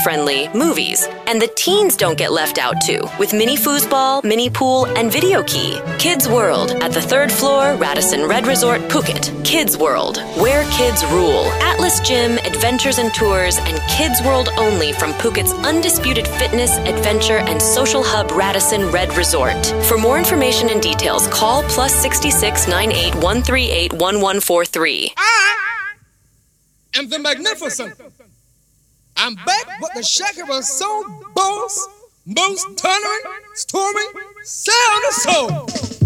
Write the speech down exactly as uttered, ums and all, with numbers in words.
family-friendly movies. And the teens don't get left out too, with mini foosball, mini pool, and video key. Kids World at the third floor, Radisson Red Resort, Phuket. Kids World, where kids rule. Atlas Gym, adventures and tours, and Kids World only from Phuket's undisputed fitness, adventure, and social hub Radisson Red Resort. For more information and details, call plus sixty-six nine eight one three eight one one four three. I am the Magnificent. I'm back with the Shakira Soul Boss, most tolerant, storming, sound of soul.